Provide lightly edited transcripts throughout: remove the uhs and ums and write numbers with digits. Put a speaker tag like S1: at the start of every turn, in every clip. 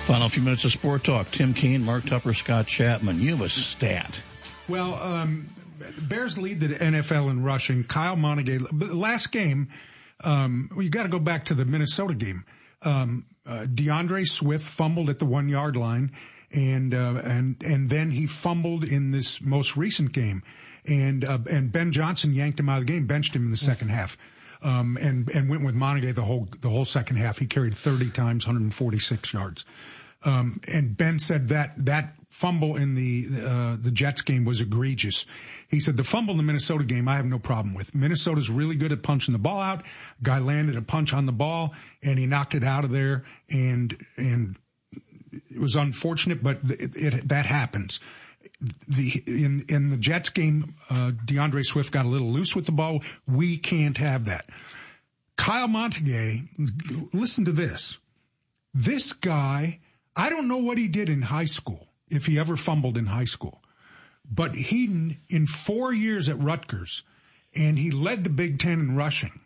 S1: Final few minutes of Sport Talk. Tim Keene, Mark Tupper, Scott Chapman. You have a stat.
S2: Well, Bears lead the NFL in rushing. Kyle Montague, last game, you got to go back to the Minnesota game. DeAndre Swift fumbled at the 1 yard line, and then he fumbled in this most recent game, and Ben Johnson yanked him out of the game, benched him in the second half, and went with Montague the whole second half. He carried 30 times, 146 yards. And Ben said that fumble in the Jets game was egregious. He said the fumble in the Minnesota game I have no problem with. Minnesota's really good at punching the ball out. Guy landed a punch on the ball and he knocked it out of there, and it was unfortunate, but that happens. In the Jets game, DeAndre Swift got a little loose with the ball. We can't have that. Kyle Montague, listen to this. This guy, I don't know what he did in high school, if he ever fumbled in high school, but he, in 4 years at Rutgers, and he led the Big Ten in rushing,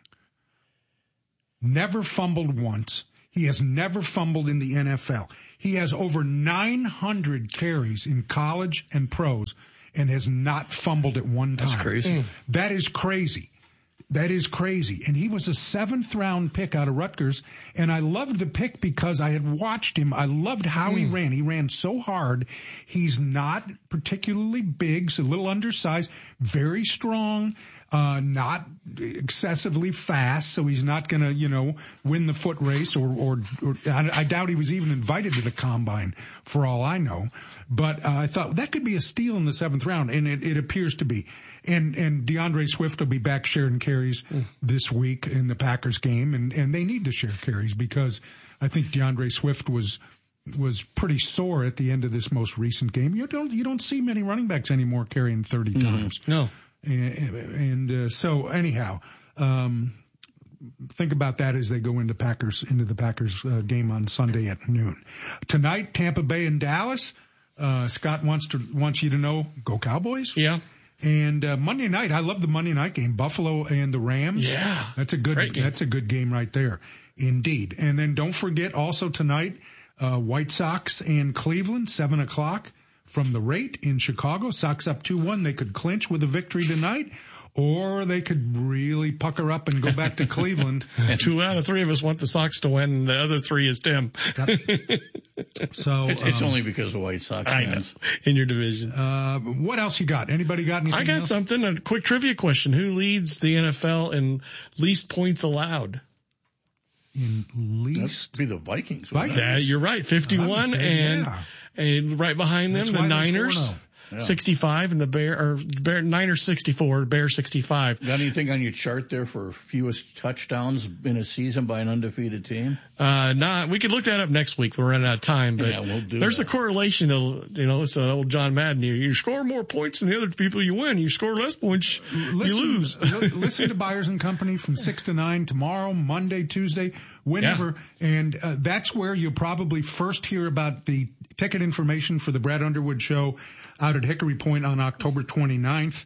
S2: never fumbled once. He has never fumbled in the NFL. He has over 900 carries in college and pros and has not fumbled at one time.
S1: That's crazy.
S2: That is crazy. That is crazy. And he was a 7th round pick out of Rutgers. And I loved the pick because I had watched him. I loved how he ran. He ran so hard. He's not particularly big, so a little undersized, very strong, not excessively fast. So he's not going to, win the foot race or I doubt he was even invited to the combine for all I know. But I thought that could be a steal in the 7th round. And it appears to be. And DeAndre Swift will be back sharing carries this week in the Packers game, and they need to share carries because I think DeAndre Swift was pretty sore at the end of this most recent game. You don't see many running backs anymore carrying 30 times.
S3: No.
S2: And so anyhow, think about that as they go into the Packers game on Sunday at noon. Tonight, Tampa Bay and Dallas. Scott wants you to know, go Cowboys.
S3: Yeah.
S2: And Monday night, I love the Monday night game, Buffalo and the Rams.
S3: Yeah,
S2: that's a good game right there, indeed. And then don't forget also tonight, White Sox and Cleveland, 7:00 from the Rate in Chicago. Sox up 2-1. They could clinch with a victory tonight, or they could really pucker up and go back to Cleveland.
S3: And 2 out of 3 of us want the Sox to win, and the other 3 is Tim.
S2: So
S1: it's only because of White Sox fans.
S3: In your division.
S2: What else you got? Anybody got anything?
S3: I got
S2: else?
S3: something. A quick trivia question: who leads the NFL in least points allowed?
S2: In least,
S1: that'd be the Vikings.
S3: You're right, 51, and right behind them the Niners. 65 and the Niners 64, Bears 65.
S1: Got anything on your chart there for fewest touchdowns in a season by an undefeated team?
S3: We could look that up next week. We're running out of time, but
S1: we'll do
S3: there's
S1: that.
S3: a correlation to, it's an old John Madden. You score more points than the other people, you win. You score less points, you lose.
S2: Listen to Byers and Company from 6 to 9 tomorrow, Monday, Tuesday, whenever. Yeah. And that's where you'll probably first hear about the ticket information for the Brad Underwood show out at Hickory Point on October 29th.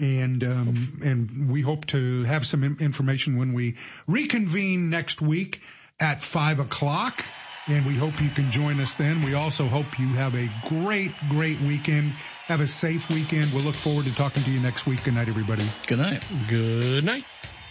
S2: And we hope to have some information when we reconvene next week at 5:00. And we hope you can join us then. We also hope you have a great weekend. Have a safe weekend. We'll look forward to talking to you next week. Good night, everybody.
S1: Good night.
S3: Good night.